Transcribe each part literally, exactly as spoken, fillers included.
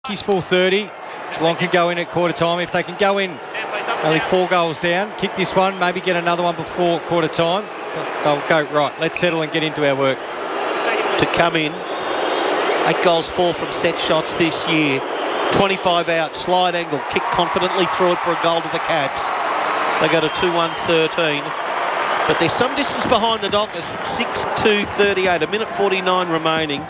He's full thirty. Geelong can go in at quarter time. If they can go in only four goals down, kick this one, maybe get another one before quarter time, they'll go, right, let's settle and get into our work. To come in, eight goals, four from set shots this year. twenty-five out, slide angle, kick confidently through it for a goal to the Cats. They go to two one thirteen. But there's some distance behind the Dockers, six two thirty-eight, a minute forty-nine remaining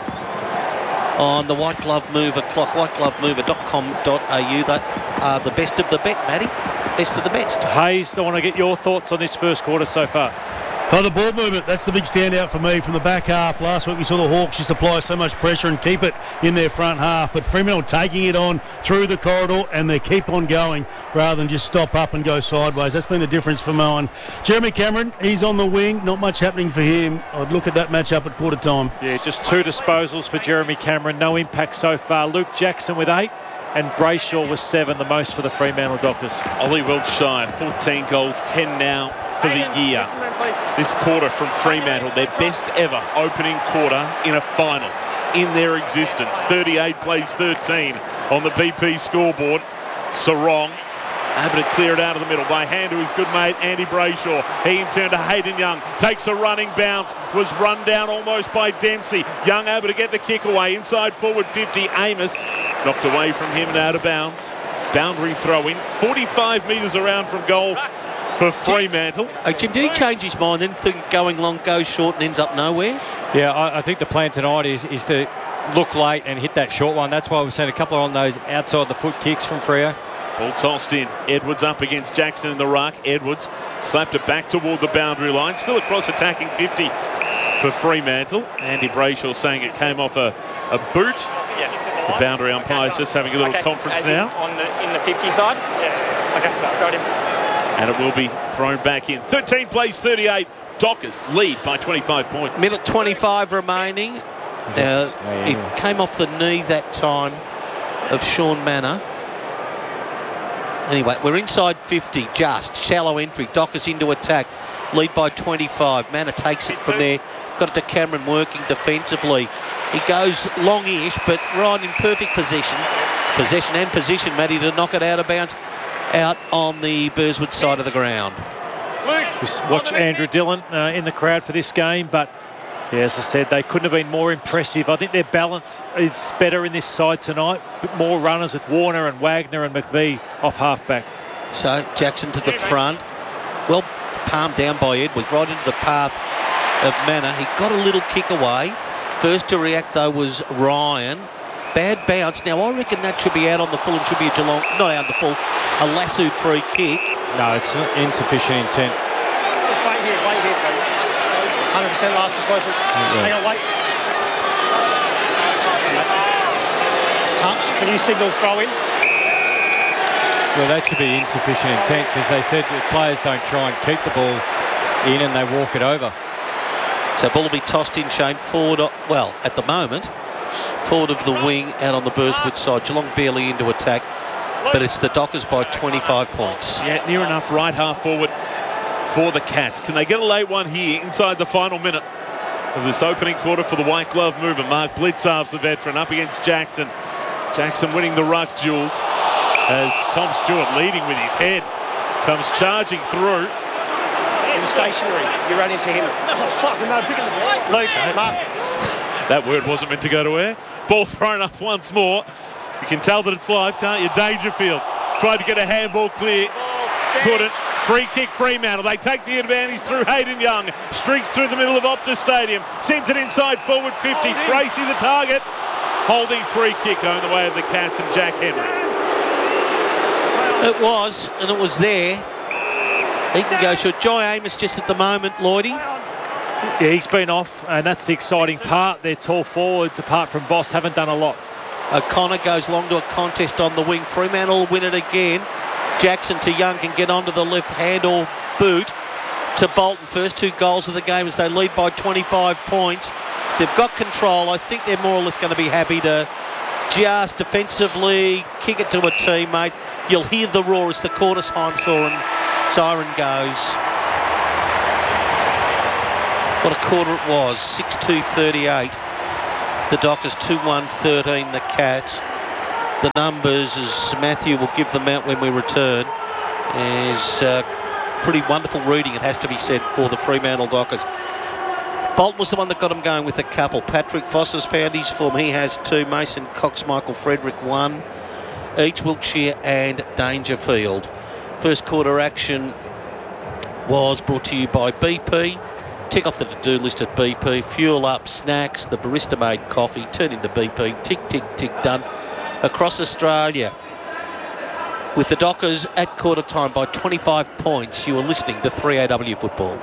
on the White Glove Mover clock, white glove mover dot com dot a u. That are the best of the bet, Matty. Best of the best. Hayes, I want to get your thoughts on this first quarter so far. Oh, the ball movement, that's the big standout for me from the back half. Last week we saw the Hawks just apply so much pressure and keep it in their front half, but Fremantle taking it on through the corridor and they keep on going rather than just stop up and go sideways. That's been the difference for mine. Jeremy Cameron, he's on the wing, not much happening for him. I'd look at that matchup at quarter time. Yeah, just two disposals for Jeremy Cameron, no impact so far. Luke Jackson with eight and Brayshaw was seven, the most for the Fremantle Dockers. Ollie Wiltshire, fourteen goals, ten now for the year. This quarter from Fremantle, their best ever opening quarter in a final in their existence. thirty-eight plays thirteen on the B P scoreboard. Sarong able to clear it out of the middle by hand to his good mate Andy Brayshaw. He in turn to Hayden Young, takes a running bounce, was run down almost by Dempsey. Young able to get the kick away inside forward fifty. Amos knocked away from him and out of bounds. Boundary throw in, forty-five metres around from goal for Fremantle. Oh, Jim, did he change his mind then, think going long, goes short and ends up nowhere? Yeah, I, I think the plan tonight is, is to look late and hit that short one. That's why we've seen a couple on those outside the foot kicks from Freo. Ball tossed in. Edwards up against Jackson in the ruck. Edwards slapped it back toward the boundary line. Still across attacking fifty for Fremantle. Andy Brayshaw saying it came off a, a boot. The boundary umpire's just having a little okay. conference As now. In on the, in the fifty side? Yeah. Okay, so got him. And it will be thrown back in. thirteen plays thirty-eight. Dockers lead by twenty-five points. Minute twenty-five remaining. Uh, it came off the knee that time of Sean Manor. Anyway, we're inside fifty, just. Shallow entry. Dockers into attack. Lead by twenty-five. Manor takes it from there. Got it to Cameron working defensively. He goes long-ish, but right in perfect possession. Possession and position, Matty, to knock it out of bounds. Out on the Burswood side of the ground. We watch Andrew Dillon uh, in the crowd for this game, but yeah, as I said, they couldn't have been more impressive. I think their balance is better in this side tonight. But more runners with Warner and Wagner and McVie off halfback. So Jackson to the front. Well palmed down by Edwards, right into the path of Manor. He got a little kick away. First to react though was Ryan. Bad bounce. Now I reckon that should be out on the full and should be a Geelong, not out on the full, a lassoed free kick. No, it's not insufficient intent. Just wait here, wait here, please. one hundred percent last disposal. Yeah. Hang on, wait. It's touch. Can you signal throw in? Well, that should be insufficient intent because they said the players don't try and keep the ball in and they walk it over. So ball will be tossed in, Shane, forward, well, at the moment, forward of the wing out on the Burswood side. Geelong barely into attack, but it's the Dockers by twenty-five points. Yeah, near enough right half forward for the Cats. Can they get a late one here inside the final minute of this opening quarter for the White Glove Mover? Mark Blitzarv's the veteran up against Jackson. Jackson winning the ruck duels as Tom Stewart leading with his head. Comes charging through. In stationary. You run into him. Oh, fuck. No, pick it up. Luke, Mark. That word wasn't meant to go to air. Ball thrown up once more. You can tell that it's live, can't you? Dangerfield tried to get a handball clear. Couldn't. Free kick Fremantle. They take the advantage through Hayden Young. Streaks through the middle of Optus Stadium. Sends it inside forward fifty. Tracy the target. Holding free kick on the way of the Cats and Jack Henry. It was, and it was there. He can go short. Jai Amos just at the moment, Lloydie. Yeah, he's been off, and that's the exciting part. Their tall forwards, apart from Boss, haven't done a lot. O'Connor goes long to a contest on the wing. Fremantle will win it again. Jackson to Young can get onto the left hand or boot to Bolton. First two goals of the game as they lead by twenty-five points. They've got control. I think they're more or less going to be happy to just defensively kick it to a teammate. You'll hear the roar as the quarter time siren goes. What a quarter it was. six two thirty-eight. The Dockers two one thirteen, the Cats. the numbers, as Matthew will give them out when we return, is uh, pretty wonderful reading, it has to be said, for the Fremantle Dockers. Bolton was the one that got him going with a couple. Patrick Voss has found his form. He has two. Mason Cox, Michael Frederick, one. Each Wiltshire and Dangerfield. First quarter action was brought to you by B P. Tick off the to-do list at B P. Fuel up, snacks, the barista-made coffee. Turn into B P. Tick, tick, tick, done. Across Australia, with the Dockers at quarter time by twenty-five points, you are listening to three A W Football.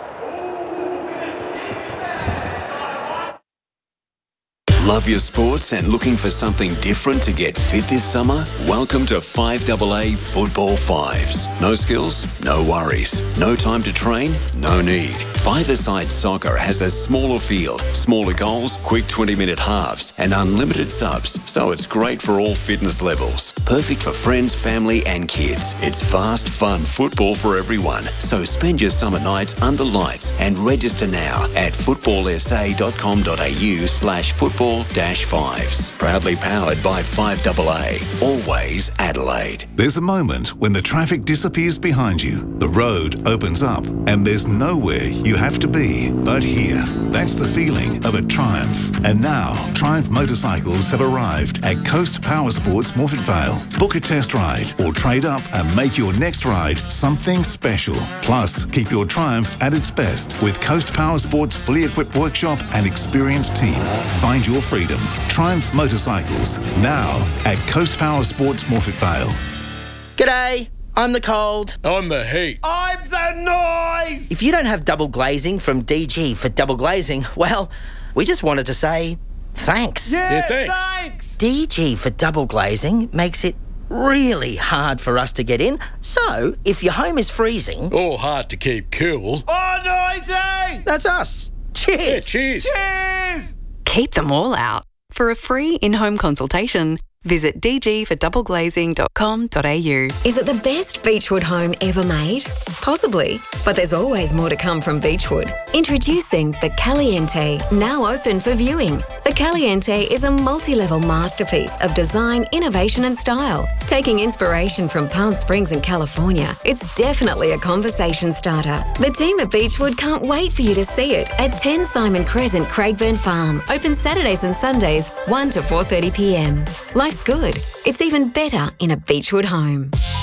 Love your sports and looking for something different to get fit this summer? Welcome to five A A Football Fives. No skills? No worries. No time to train? No need. Five-a-side soccer has a smaller field, smaller goals, quick twenty-minute halves and unlimited subs, so it's great for all fitness levels. Perfect for friends, family and kids. It's fast, fun football for everyone. So spend your summer nights under lights and register now at footballsa.com.au slash football dash fives. Proudly powered by five A A. Always Adelaide. There's a moment when the traffic disappears behind you, the road opens up, and there's nowhere you have to be but here. That's the feeling of a Triumph. And now, Triumph motorcycles have arrived at Coast Power Sports Morphett Vale. Book a test ride or trade up and make your next ride something special. Plus, keep your Triumph at its best with Coast Power Sports' fully equipped workshop and experienced team. Find your freedom. Triumph Motorcycles, now at Coast Power Sports Morphett Vale. G'day, I'm the cold. I'm the heat. I'm the noise! If you don't have double glazing from D G for double glazing, well, we just wanted to say thanks. Yeah, yeah thanks. thanks! D G for double glazing makes it really hard for us to get in, so if your home is freezing... or hard to keep cool... oh, noisy! That's us. Cheers! Yeah, cheers! Cheers! Keep them all out. For a free in-home consultation, visit d g for double glazing dot com dot a u. Is it the best Beechwood home ever made? Possibly, but there's always more to come from Beechwood. Introducing the Caliente, now open for viewing. The Caliente is a multi-level masterpiece of design, innovation and style. Taking inspiration from Palm Springs in California, it's definitely a conversation starter. The team at Beechwood can't wait for you to see it at ten Simon Crescent, Craigburn Farm. Open Saturdays and Sundays, one to four thirty p m. Life's good. It's even better in a Beechwood home.